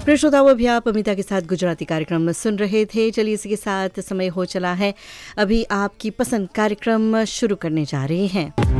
प्रिय श्रोताओं, अभी आप अमिता के साथ गुजराती कार्यक्रम सुन रहे थे। चलिए इसी के साथ समय हो चला है, अभी आपकी पसंद कार्यक्रम शुरू करने जा रहे हैं।